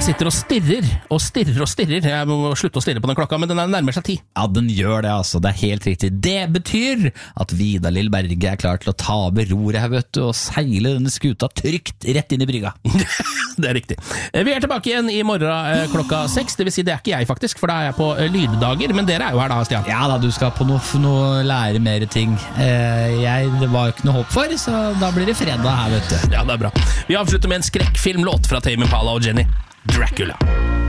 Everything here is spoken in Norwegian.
Jeg sitter og stirrer. Jeg må slutte å stirre på den klokka, men den nærmer seg 10. Ja, den gjør det altså, det er helt riktig. Det betyr at Vidar-Lill Berge er klar til å ta over roret her, vet du, og seile denne skuta trygt rett inn i brygga. Det er riktig. Vi er tilbake igjen i morgen klokka 6, det vil si det er ikke jeg faktisk, for da er jeg på lyddager, men dere er jo her da, Stian. Ja da, du skal på noe lære mer ting. Det var ikke noe håp for, så da blir det fredag her, vet du. Ja, det er bra. Vi avslutter med en skrekkfilmlåt fra Tame Impala og Jenny, Dracula.